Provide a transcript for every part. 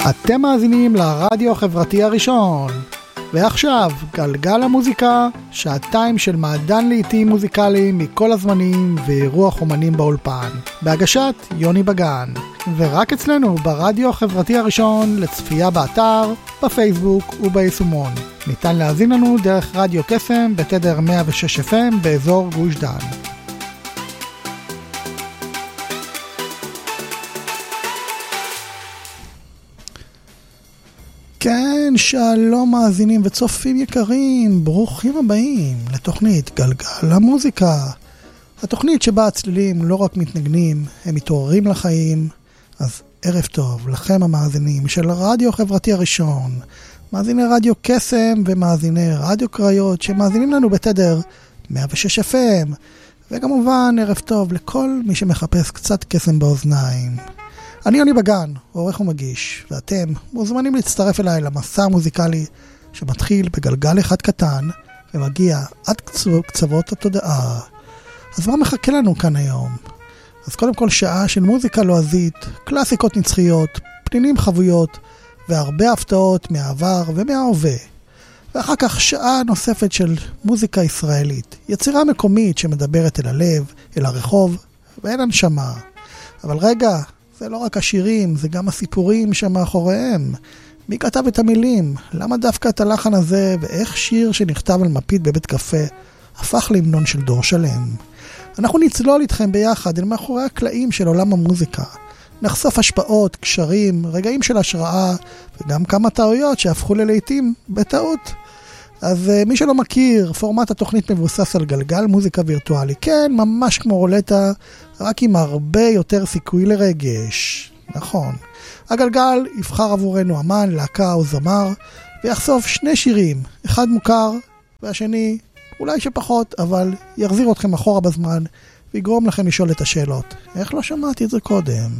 אתם מאזינים לרדיו החברתי הראשון. ועכשיו, גלגל המוזיקה, שעתיים של מעדן לעיתים מוזיקליים מכל הזמנים ואירוח אומנים באולפן. בהגשת יוני בגן. ורק אצלנו ברדיו החברתי הראשון לצפייה באתר, בפייסבוק וביישומון. ניתן להאזין לנו דרך רדיו קסם בתדר 106 FM באזור גוש דן. כן, שלום מאזינים וצופים יקרים, ברוכים הבאים לתוכנית גלגל המוזיקה. התוכנית שבה הצלילים לא רק מתנגנים, הם מתעוררים לחיים. אז ערב טוב לכם המאזינים של הרדיו החברתי הראשון, מאזיני רדיו קסם ומאזיני רדיו קריות שמאזינים לנו בתדר 106 FM, וכמובן ערב טוב לכל מי שמחפש קצת קסם באוזניים. אני יוני בגן, עורך ומגיש, ואתם מוזמנים להצטרף אליי למסע המוזיקלי שמתחיל בגלגל אחד קטן ומגיע עד קצוות התודעה. אז מה מחכה לנו כאן היום? אז קודם כל שעה של מוזיקה לועזית, קלאסיקות נצחיות, פנינים חבויות והרבה הפתעות מהעבר ומההווה. ואחר כך שעה נוספת של מוזיקה ישראלית, יצירה מקומית שמדברת אל הלב, אל הרחוב ואל הנשמה. אבל רגע, זה לא רק השירים, זה גם הסיפורים שמאחוריהם. מי כתב את המילים? למה דווקא את הלחן הזה? ואיך שיר שנכתב על מפית בבית קפה הפך להמנון של דור שלם? אנחנו נצלול איתכם ביחד אל מאחורי הקלעים של עולם המוזיקה. נחשוף השפעות, קשרים, רגעים של השראה, וגם כמה טעויות שהפכו ללעיתים בטעות. אז מי שלא מכיר, פורמט התוכנית מבוסס על גלגל מוזיקה וירטואלי. כן, ממש כמו רולטה, רק עם הרבה יותר סיכוי לרגש. נכון. הגלגל יבחר עבורנו אמן, להקה או זמר, ויחשוף שני שירים. אחד מוכר, והשני אולי שפחות, אבל יחזיר אתכם אחורה בזמן, ויגרום לכם לשאול את השאלות. איך לא שמעתי את זה קודם?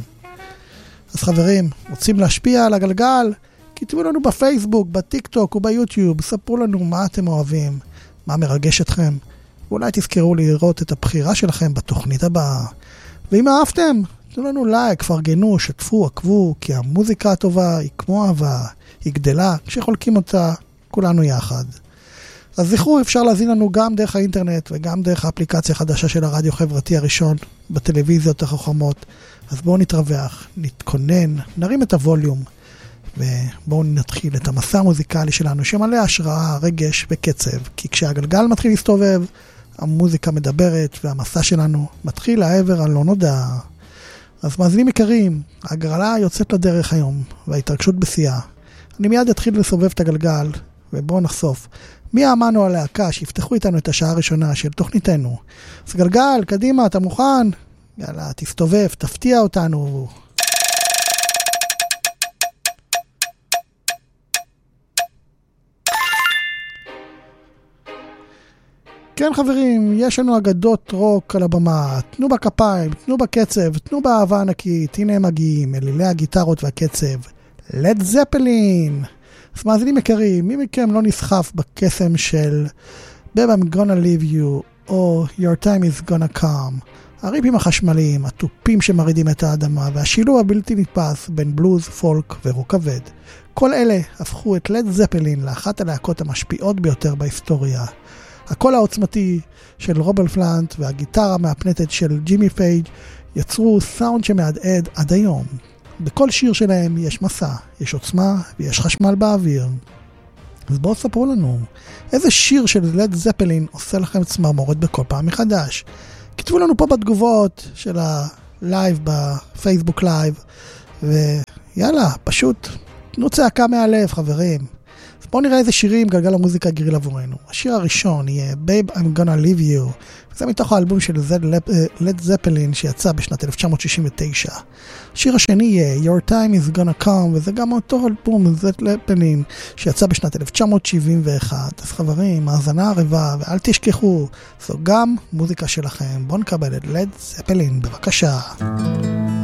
אז חברים, רוצים להשפיע על הגלגל? כתבו לנו בפייסבוק, בטיק טוק וביוטיוב, ספרו לנו מה אתם אוהבים, מה מרגש אתכם, ואולי תזכרו לראות את הבחירה שלכם בתוכנית הבאה. ואם אהבתם, תנו לנו לייק, פרגנו, שתפו, עקבו, כי המוזיקה הטובה היא כמו אהבה, היא גדלה, כשחולקים אותה כולנו יחד. אז זכרו, אפשר להזין לנו גם דרך האינטרנט וגם דרך האפליקציה החדשה של הרדיו החברתי הראשון בטלוויזיות החכמות. אז בואו נתרווח, נתכונן, נרים את הווליום, ובואו נתחיל את המסע המוזיקלי שלנו שמלא השראה, רגש וקצב, כי כשהגלגל מתחיל להסתובב, המוזיקה מדברת והמסע שלנו מתחיל לעבר הלא נודע. אז מאזינים יקרים, ההגרלה יוצאת לדרך היום וההתרגשות בשיאה. אני מיד אתחיל לסובב את הגלגל ובואו נחשוף מי האמן או הלהקה שיפתחו איתנו את השעה הראשונה של תוכניתנו. אז גלגל, קדימה, אתה מוכן? יאללה, תסתובב, תפתיע אותנו. כן חברים, יש לנו אגדות רוק על הבמה, תנו בכפיים, תנו בקצב, תנו באהבה ענקית, הנה הם מגיעים, אלילי הגיטרות והקצב, לד זפלין. אז מאזינים יקרים, מי מכם לא נסחף בקסם של Babe I'm gonna leave you, או Your time is gonna come, הריפים החשמליים, הטופים שמרידים את האדמה, והשילוב הבלתי נתפס בין בלוז, פולק ורוק כבד. כל אלה הפכו את לד זפלין לאחת הלהקות המשפיעות ביותר בהיסטוריה. הקול העוצמתי של רובל פלנט והגיטרה מהפנטת של ג'ימי פייג' יצרו סאונד שמהדהד עד היום. בכל שיר שלהם יש מסע, יש עוצמה ויש חשמל באוויר. אז בואו ספרו לנו, איזה שיר של לד זפלין עושה לכם צמרמורת בכל פעם מחדש? כתבו לנו פה בתגובות של הלייב בפייסבוק לייב, ויאללה, פשוט תנו צעקה מהלב חברים. אז בואו נראה איזה שירים גלגל המוזיקה גריל עבורנו. השיר הראשון יהיה Babe I'm gonna leave you, וזה מתוך האלבום של לד זפלין שיצא בשנת 1969. השיר השני יהיה Your time is gonna come, וזה גם אותו אלבום לד זפלין שיצא בשנת 1971. אז חברים, האזנה ערבה, ואל תשכחו, זו גם מוזיקה שלכם. בואו נקבל את לד זפלין, בבקשה.